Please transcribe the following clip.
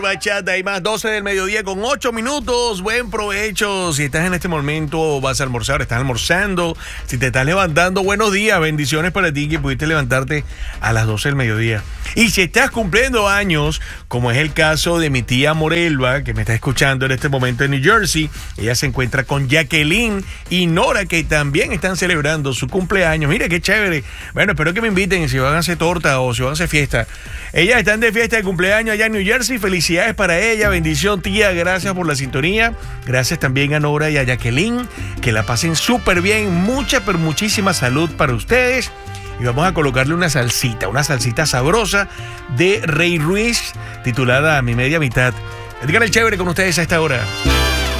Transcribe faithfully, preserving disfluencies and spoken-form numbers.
Bachata y más, doce del mediodía con ocho minutos. Buen provecho. Si estás en este momento, vas a almorzar, estás almorzando. Si te estás levantando, buenos días. Bendiciones para ti que pudiste levantarte a las doce del mediodía. Y si estás cumpliendo años, como es el caso de mi tía Morelva, que me está escuchando en este momento en New Jersey, ella se encuentra con Jacqueline y Nora, que también están celebrando su cumpleaños. Mira qué chévere. Bueno, espero que me inviten si van a hacer torta o si van a hacer fiesta. Ellas están de fiesta de cumpleaños allá en New Jersey. Felicidades para ella. Bendición, tía. Gracias por la sintonía. Gracias también a Nora y a Jacqueline. Que la pasen súper bien. Mucha, pero muchísima salud para ustedes. Y vamos a colocarle una salsita, una salsita sabrosa de Rey Ruiz, titulada Mi Media Mitad. Edgar el Chévere con ustedes a esta hora.